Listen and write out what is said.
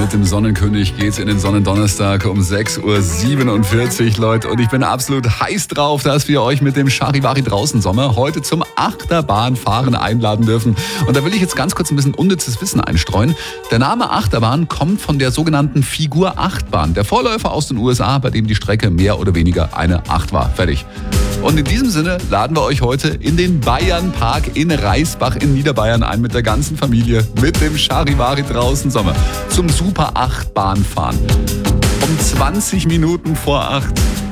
Mit dem Sonnenkönig geht's in den Sonnendonnerstag um 6.47 Uhr, Leute. Und ich bin absolut heiß drauf, dass wir euch mit dem Charivari draußen Sommer heute zum Achterbahnfahren einladen dürfen. Und da will ich jetzt ganz kurz ein bisschen unnützes Wissen einstreuen. Der Name Achterbahn kommt von der sogenannten Figur-8-Bahn, der Vorläufer aus den USA, bei dem die Strecke mehr oder weniger eine 8 war. Fertig. Und in diesem Sinne laden wir euch heute in den Bayernpark in Reisbach in Niederbayern ein mit der ganzen Familie, mit dem Charivari draußen Sommer zum Super 8 Bahnfahren. Um 20 Minuten vor 8.